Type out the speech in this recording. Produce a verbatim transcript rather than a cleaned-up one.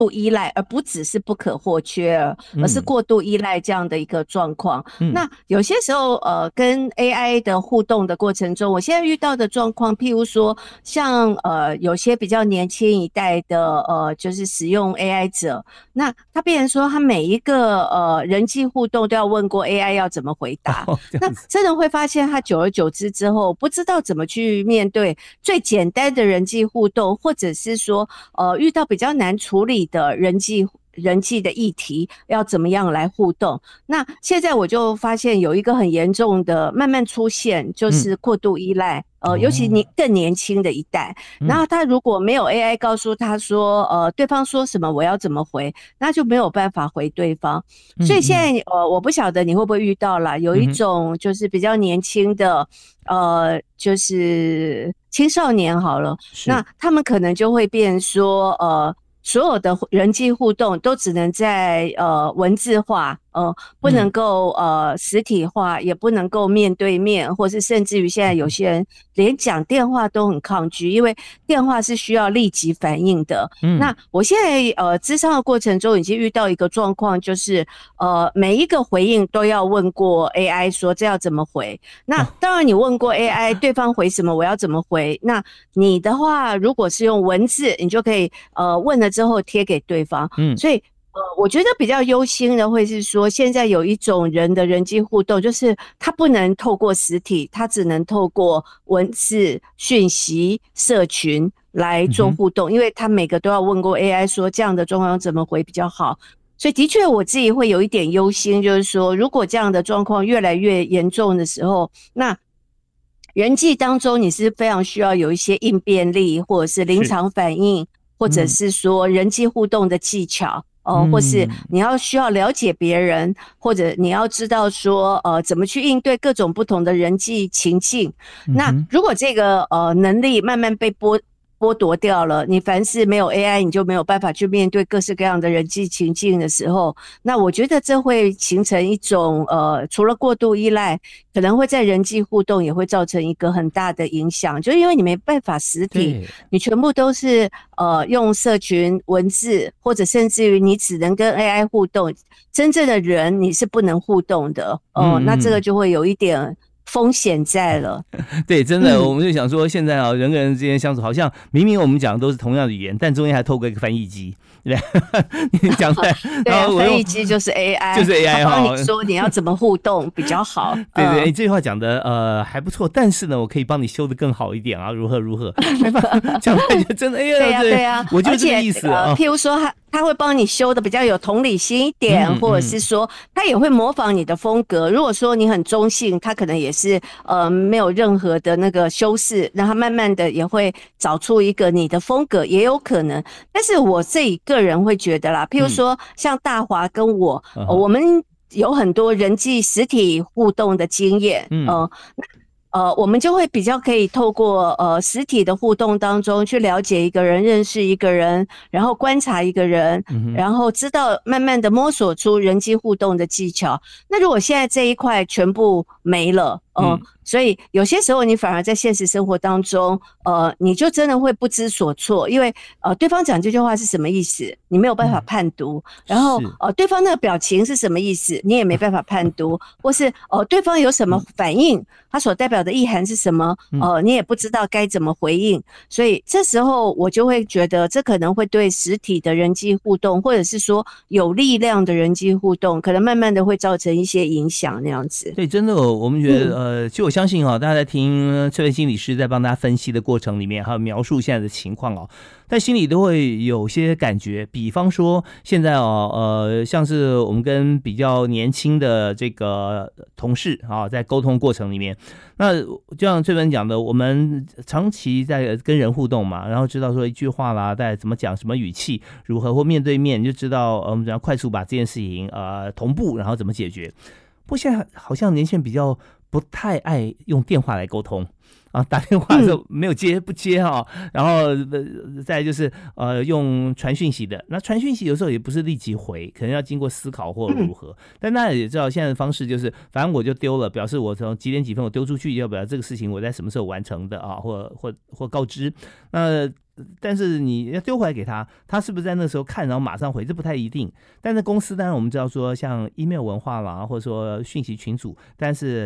度依赖，而不只是不可或缺，而是过度依赖这样的一个状况。嗯、那有些时候，呃，跟 A I 的互动的过程中，我现在遇到的状况，譬如说，像呃有些比较年轻一代的呃，就是使用 A I 者，那他变成说，他每一个呃人际互动都要问过 A I 要怎么回答，哦、那真的会发现他久而久之之后，不知道怎么去面对最简单的人际互动，或者是说，呃，遇到比较难处理的人际人际的议题要怎么样来互动。那现在我就发现有一个很严重的慢慢出现，就是过度依赖、嗯、呃，尤其你更年轻的一代、嗯、然后他如果没有 A I 告诉他说呃，对方说什么我要怎么回，那就没有办法回对方。所以现在呃，我不晓得你会不会遇到啦，有一种就是比较年轻的呃，就是青少年好了，那他们可能就会变说呃所有的人际互动都只能在呃文字化，呃不能够呃实体化，也不能够面对面，或是甚至于现在有些人连讲电话都很抗拒，因为电话是需要立即反应的。嗯，那我现在呃咨商的过程中已经遇到一个状况，就是呃每一个回应都要问过 A I 说这要怎么回。那当然你问过 A I 对方回什么我要怎么回，那你的话如果是用文字，你就可以呃问了之后贴给对方。嗯，所以呃，我觉得比较忧心的会是说，现在有一种人的人际互动，就是他不能透过实体，他只能透过文字、讯息、社群来做互动，嗯、因为他每个都要问过 A I 说这样的状况怎么回比较好。所以的确我自己会有一点忧心，就是说如果这样的状况越来越严重的时候，那人际当中你是非常需要有一些应变力，或者是临场反应，或者是说人际互动的技巧。哦，或是你要需要了解别人，或者你要知道说呃怎么去应对各种不同的人际情境。那如果这个呃能力慢慢被剥剥夺掉了，你凡是没有 A I 你就没有办法去面对各式各样的人际情境的时候，那我觉得这会形成一种呃除了过度依赖，可能会在人际互动也会造成一个很大的影响，就是因为你没办法实体，你全部都是呃用社群文字，或者甚至于你只能跟 A I 互动，真正的人你是不能互动的哦、呃嗯嗯，那这个就会有一点风险在了。 对，真的、嗯、我们就想说现在啊，人跟人之间相处好像明明我们讲的都是同样的语言，但中间还透过一个翻译机，对你讲出来对啊，翻译机就是 A I， 就是 A I 他帮你说你要怎么互动比较好。 对对，你这句话讲的呃还不错，但是呢我可以帮你修得更好一点啊，如何如何讲出来就真的哎呀， 对啊对啊， 我就这个意思、 呃、譬如说他他会帮你修的比较有同理心一点、嗯、或者是说他也会模仿你的风格，如果说你很中性，他可能也是呃没有任何的那个修饰，然后慢慢的也会找出一个你的风格，也有可能。但是我自己个人会觉得啦，譬如说像大华跟我、嗯呃、我们有很多人际实体互动的经验，嗯、呃呃，我们就会比较可以透过呃实体的互动当中去了解一个人，认识一个人，然后观察一个人、嗯、然后知道慢慢的摸索出人际互动的技巧。那如果现在这一块全部没了，呃、嗯，所以有些时候你反而在现实生活当中，呃，你就真的会不知所措，因为呃对方讲这句话是什么意思，你没有办法判读，嗯、然后呃对方那个表情是什么意思，你也没办法判读，或是呃对方有什么反应，他所代表的意涵是什么，呃你也不知道该怎么回应，所以这时候我就会觉得这可能会对实体的人际互动，或者是说有力量的人际互动，可能慢慢的会造成一些影响那样子。 对，真的我们觉得、嗯呃，其实我相信啊、哦，大家在听这位心理师在帮大家分析的过程里面，还有描述现在的情况哦，但心里都会有些感觉。比方说，现在哦，呃，像是我们跟比较年轻的这个同事啊，在沟通过程里面，那就像翠芬讲的，我们长期在跟人互动嘛，然后知道说一句话啦，大概怎么讲，什么语气，如何或面对面，就知道呃我们怎样快速把这件事情呃同步，然后怎么解决。不过现在好像年轻人比较不太爱用电话来沟通啊，打电话的时候没有接不接哈、哦，然后呃再就是呃用传讯息的，那传讯息有时候也不是立即回，可能要经过思考或如何。但大家也知道现在的方式就是，反正我就丢了，表示我从几点几分我丢出去，要表示这个事情我在什么时候完成的啊，或或或告知。那但是你要丢回来给他，他是不是在那时候看然后马上回，这不太一定。但是公司当然我们知道说像 email 文化啦，或者说讯息群组，但是